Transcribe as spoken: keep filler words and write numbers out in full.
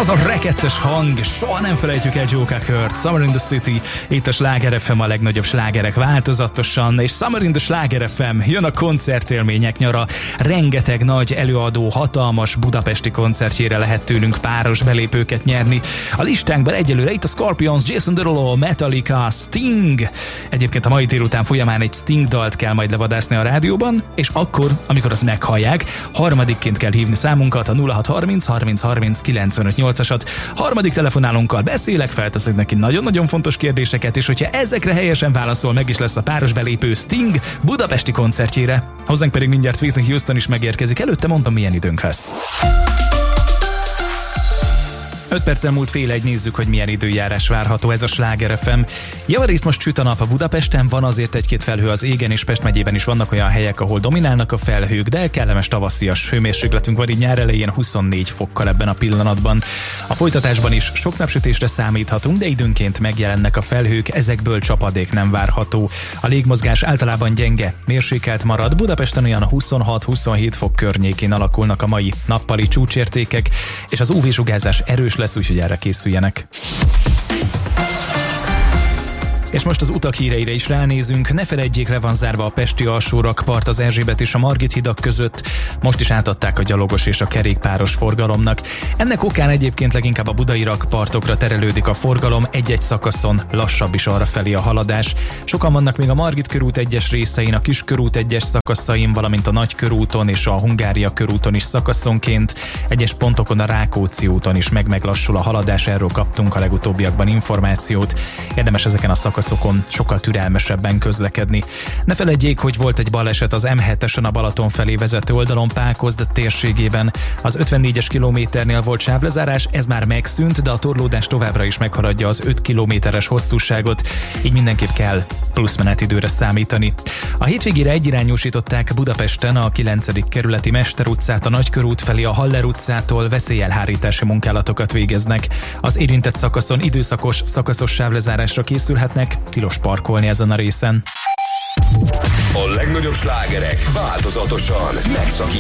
Az a rekettes hang, soha nem felejtjük el Joe Cockert, Summer in the City, itt a Sláger ef em, a legnagyobb slágerek változatosan, és Summer in the Sláger ef em, jön a koncertélmények nyara, rengeteg nagy előadó, hatalmas budapesti koncertjére lehet tőlünk páros belépőket nyerni. A listánkban egyelőre itt a Scorpions, Jason Derulo, Metallica, Sting. Egyébként a mai délután folyamán egy Sting dalt kell majd levadászni a rádióban, és akkor, amikor azt meghallják, harmadikként kell hívni számunkat, a nulla hat harminc harminc harminc kilencvenöt nyolcasat. Harmadik telefonálónkkal beszélek, felteszek neki nagyon-nagyon fontos kérdéseket, és hogyha ezekre helyesen válaszol, meg is lesz a páros belépő Sting budapesti koncertjére. Hozzánk pedig mindjárt Whitney Houston is megérkezik. Előtte mondom, milyen időnk lesz. öt perccel múlt fél egy, nézzük, hogy milyen időjárás várható, ez a Sláger ef em. Javarészt most süt a nap a Budapesten, van azért egy-két felhő az égen, és Pest megyében is vannak olyan helyek, ahol dominálnak a felhők, de kellemes tavaszias hőmérsékletünk van így nyár elején huszonnégy fokkal ebben a pillanatban. A folytatásban is sok napsütésre számíthatunk, de időnként megjelennek a felhők, ezekből csapadék nem várható. A légmozgás általában gyenge, mérsékelt marad, Budapesten olyan huszonhat-huszonhét fok környékén alakulnak a mai nappali csúcsértékek, és az ú vé-sugárzás erős lesz, úgyhogy erre készüljenek. És most az utak híreire is ránézünk. Ne feledjék, le van zárva a pesti alsórakpart az Erzsébet és a Margit hidak között. Most is átadták a gyalogos és a kerékpáros forgalomnak. Ennek okán egyébként leginkább a budai rakpartokra terelődik a forgalom, egy-egy szakaszon lassabb is arrafelé a haladás. Sokan vannak még a Margit körút egyes részein, a Kiskörút egyes szakaszain, valamint a Nagykörúton és a Hungária körúton is szakaszonként. Egyes pontokon a Rákóczi úton is meg-meglassul a haladás, erről kaptunk a legutóbbiakban információt. Érdemes ezeken a szakaszokon sokkal türelmesebben közlekedni. Ne feledjék, hogy volt egy baleset az em hetesen a Balaton felé vezető oldalon Pákozd térségében. Az ötvennégyes kilométernél volt sávlezárás, ez már megszűnt, de a torlódás továbbra is meghaladja az öt kilométeres hosszúságot, így mindenképp kell plusz menetidőre számítani. A hétvégére egyirányúsították Budapesten a kilencedik kerületi Mester utcát a Nagykörút felé, a Haller utcától veszélyelhárítási munkálatokat végeznek. Az érintett szakaszon időszakos, szakaszos sávlezárásra készülhetnek, tilos parkolni ezen a részen. A legnagyobb slágerek változatosan megszakítva.